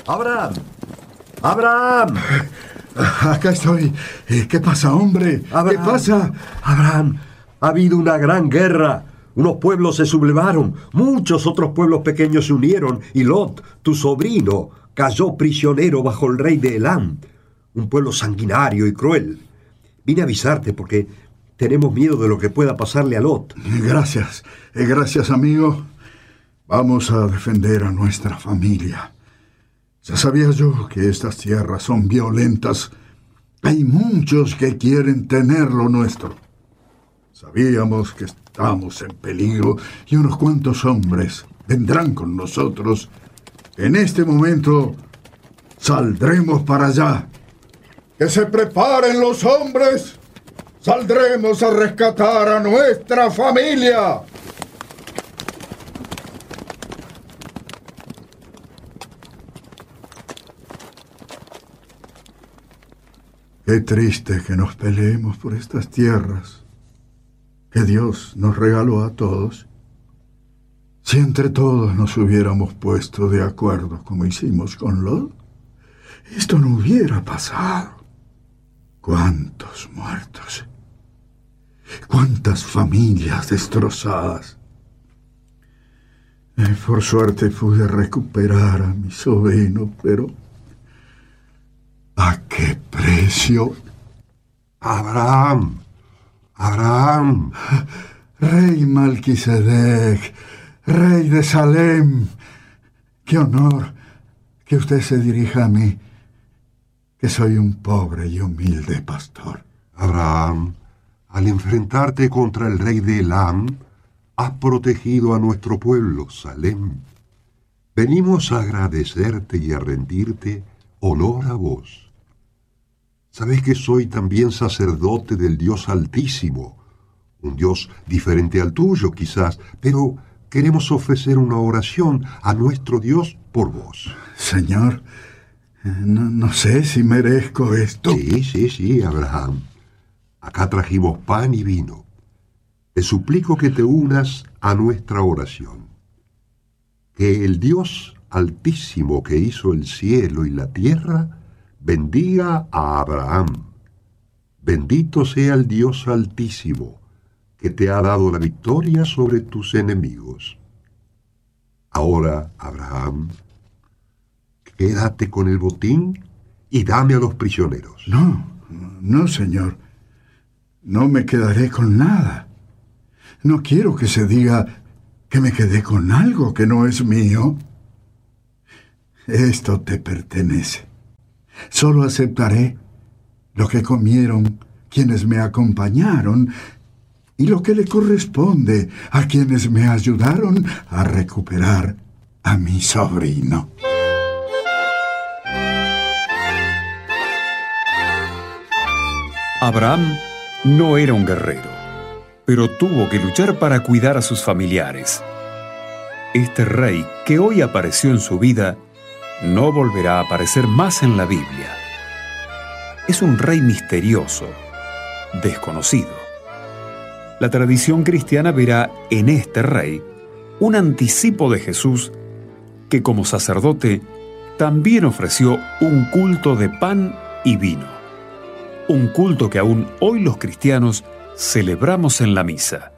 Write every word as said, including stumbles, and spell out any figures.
¡Abraham! ¡Abraham! Acá estoy. ¿Qué pasa, hombre? Abraham, ¿Qué pasa? Abraham, ha habido una gran guerra. Unos pueblos se sublevaron, muchos otros pueblos pequeños se unieron, y Lot, tu sobrino, cayó prisionero bajo el rey de Elam, un pueblo sanguinario y cruel. Vine a avisarte porque tenemos miedo de lo que pueda pasarle a Lot. Gracias, gracias, amigo. Vamos a defender a nuestra familia. Ya sabía yo que estas tierras son violentas. Hay muchos que quieren tener lo nuestro. Sabíamos que estamos en peligro y unos cuantos hombres vendrán con nosotros. En este momento saldremos para allá. ¡Que se preparen los hombres! ¡Saldremos a rescatar a nuestra familia! Qué triste que nos peleemos por estas tierras que Dios nos regaló a todos. Si entre todos nos hubiéramos puesto de acuerdo como hicimos con Lot, esto no hubiera pasado. ¿Cuántos muertos? ¿Cuántas familias destrozadas? Eh, por suerte pude recuperar a mi sobrino, pero ¿a qué precio? Abraham, Abraham. Rey Malquisedec, rey de Salem, qué honor que usted se dirija a mí, que soy un pobre y humilde pastor. Abraham, al enfrentarte contra el rey de Elam, has protegido a nuestro pueblo, Salem. Venimos a agradecerte y a rendirte honor a vos. Sabés que soy también sacerdote del Dios Altísimo, un Dios diferente al tuyo quizás, pero queremos ofrecer una oración a nuestro Dios por vos. Señor, no, no sé si merezco esto. Sí, sí, sí, Abraham. Acá trajimos pan y vino. Te suplico que te unas a nuestra oración. Que el Dios Altísimo que hizo el cielo y la tierra bendiga a Abraham. Bendito sea el Dios Altísimo, que te ha dado la victoria sobre tus enemigos. Ahora, Abraham, quédate con el botín y dame a los prisioneros. No, no, señor. No me quedaré con nada. No quiero que se diga que me quedé con algo que no es mío. Esto te pertenece. Solo aceptaré lo que comieron quienes me acompañaron y lo que le corresponde a quienes me ayudaron a recuperar a mi sobrino. Abraham no era un guerrero, pero tuvo que luchar para cuidar a sus familiares. Este rey que hoy apareció en su vida no volverá a aparecer más en la Biblia. Es un rey misterioso, desconocido. La tradición cristiana verá en este rey un anticipo de Jesús que como sacerdote también ofreció un culto de pan y vino. Un culto que aún hoy los cristianos celebramos en la misa.